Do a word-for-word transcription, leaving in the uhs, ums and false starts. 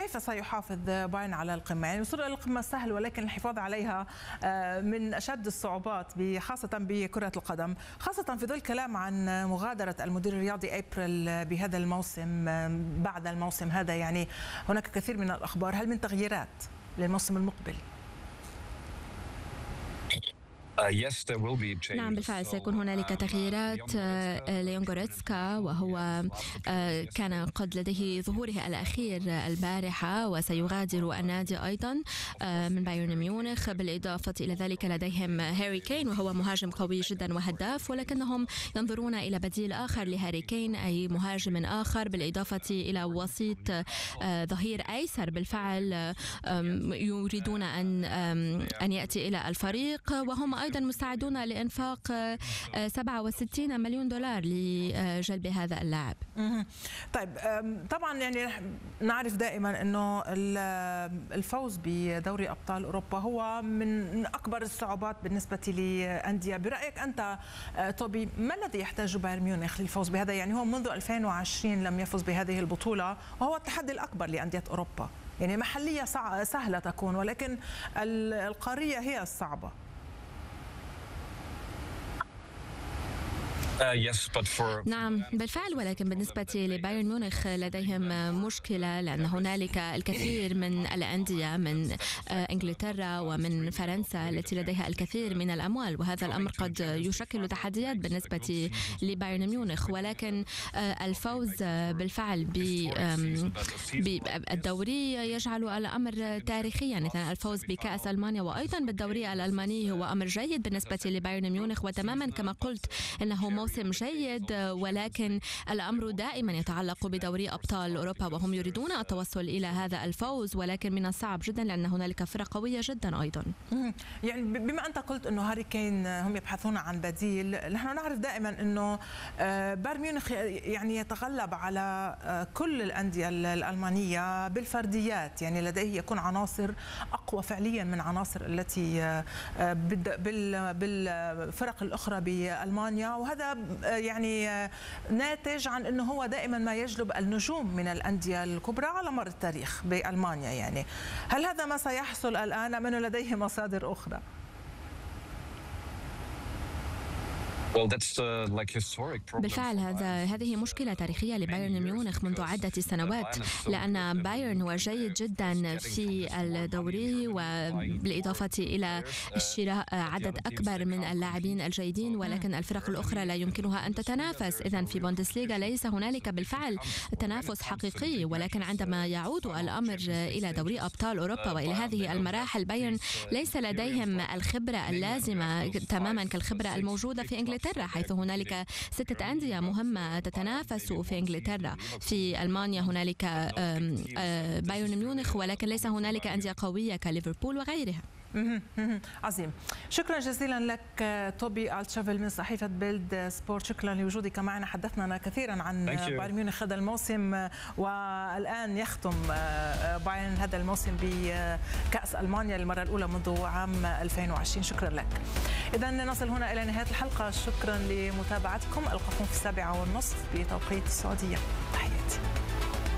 كيف سيحافظ بايرن على القمة؟ يعني الوصول إلى القمة سهل، ولكن الحفاظ عليها من أشد الصعوبات، خاصة بكرة القدم، خاصة في ظل الكلام عن مغادرة المدير الرياضي أبريل بهذا الموسم بعد الموسم هذا. يعني هناك كثير من الأخبار، هل من تغييرات للموسم المقبل؟ نعم بالفعل سيكون هنالك تغييرات. ليون غوريتسكا وهو كان قد لديه ظهوره الأخير البارحة وسيغادر النادي أيضا من بايرن ميونخ. بالإضافة إلى ذلك لديهم هاري كين وهو مهاجم قوي جدا وهداف، ولكنهم ينظرون إلى بديل آخر لهاري كين، أي مهاجم آخر، بالإضافة إلى وسيط ظهير أيسر بالفعل يريدون أن أن يأتي إلى الفريق، وهم أيضا أيضا مستعدون لإنفاق سبعة وستين مليون دولار لجلب هذا اللاعب. طيب طبعا يعني نعرف دائما أنه الفوز بدوري أبطال أوروبا هو من أكبر الصعوبات بالنسبة لأندية. برأيك أنت توبي، ما الذي يحتاجه بايرن ميونخ للفوز بهذا؟ يعني هو منذ ألفين وعشرين لم يفز بهذه البطولة، وهو التحدي الأكبر لأندية أوروبا. يعني محلية سهلة تكون، ولكن القارية هي الصعبة. نعم بالفعل، ولكن بالنسبة لبايرن ميونخ لديهم مشكلة، لأن هنالك الكثير من الأندية من إنجلترا ومن فرنسا التي لديها الكثير من الأموال، وهذا الأمر قد يشكل تحديات بالنسبة لبايرن ميونخ. ولكن الفوز بالفعل بالدوري يجعل الأمر تاريخيا. مثلا الفوز بكأس ألمانيا وأيضا بالدوري الألماني هو أمر جيد بالنسبة لبايرن ميونخ، وتماما كما قلت إنه موسم جيد، ولكن الأمر دائما يتعلق بدوري أبطال أوروبا، وهم يريدون التوصل إلى هذا الفوز، ولكن من الصعب جدا لأن هنالك فرق قوية جدا أيضا. يعني بما أنت قلت أنه هاري كين هم يبحثون عن بديل، نحن نعرف دائما أنه بايرن ميونخ يعني يتغلب على كل الأندية الألمانية بالفرديات، يعني لديه يكون عناصر أقوى فعليا من عناصر التي بالفرق الأخرى بألمانيا، وهذا يعني ناتج عن أنه هو دائما ما يجلب النجوم من الأندية الكبرى على مر التاريخ بألمانيا. يعني هل هذا ما سيحصل الآن أم أنه لديه مصادر أخرى؟ بالفعل هذا هذه مشكلة تاريخية لبايرن ميونخ منذ عدة سنوات، لأن بايرن هو جيد جدا في الدوري، وبالإضافة إلى شراء عدد أكبر من اللاعبين الجيدين، ولكن الفرق الأخرى لا يمكنها أن تتنافس. إذن في بوندسليغا ليس هنالك بالفعل تنافس حقيقي، ولكن عندما يعود الأمر إلى دوري أبطال أوروبا وإلى هذه المراحل، بايرن ليس لديهم الخبرة اللازمة تماما كالخبرة الموجودة في إنجلترا، حيث هنالك ستة أندية مهمة تتنافس في إنجلترا. في ألمانيا هنالك بايرن ميونخ، ولكن ليس هنالك أندية قوية كليفربول وغيرها. عظيم، شكرا جزيلا لك توبي التشافل من صحيفة بيلد سبورت. شكرا لوجودك معنا، حدثنا كثيرا عن بايرن ميونخ هذا الموسم، والآن يختم بايرن هذا الموسم بكأس ألمانيا للمرة الأولى منذ عام ألفين وعشرين. شكرا لك. إذا نصل هنا إلى نهاية الحلقة، شكرا لمتابعتكم، ألقاكم في السابعة والنصف بتوقيت السعودية.